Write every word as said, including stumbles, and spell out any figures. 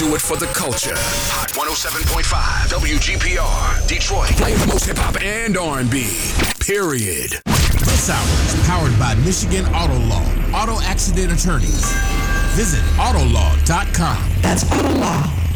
do it for the culture. Hot one oh seven point five W G P R, Detroit. Playing the most hip-hop and R and B. Period. This hour is powered by Michigan Auto Law. Auto accident attorneys. Visit autolaw dot com. That's Auto Law.